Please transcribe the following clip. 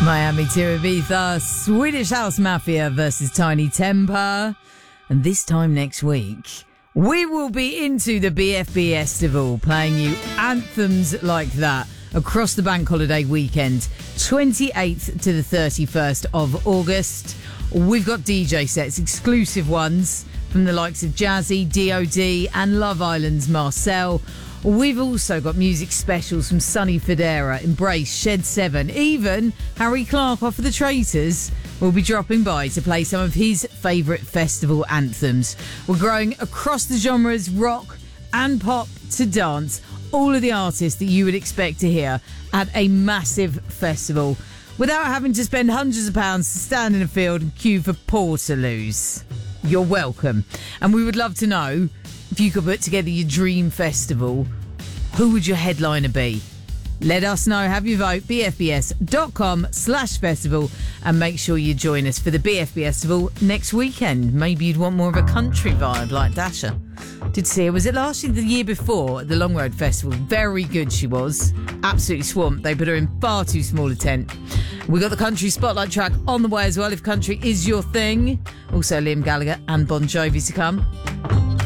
Miami to Ibiza, Swedish House Mafia versus Tiny Temper. And this time next week, we will be into the BFB Festival, playing you anthems like that across the bank holiday weekend, 28th to the 31st of August. We've got DJ sets, exclusive ones from the likes of Jazzy, DOD and Love Island's Marcel. We've also got music specials from Sonny Fodera, Embrace, Shed 7, even Harry Clark off of the Traitors will be dropping by to play some of his favourite festival anthems. We're growing across the genres, rock and pop to dance, all of the artists that you would expect to hear at a massive festival without having to spend hundreds of pounds to stand in a field and queue for Portaloos. You're welcome. And we would love to know, if you could put together your dream festival, who would your headliner be? Let us know. Have your vote. bfbs.com/festival. And make sure you join us for the BFB Festival next weekend. Maybe you'd want more of a country vibe like Dasha. Did see her, was it last year, the year before, at the Long Road Festival? Very good she was. Absolutely swamped. They put her in far too small a tent. We got the country spotlight track on the way as well, if country is your thing. Also Liam Gallagher and Bon Jovi to come.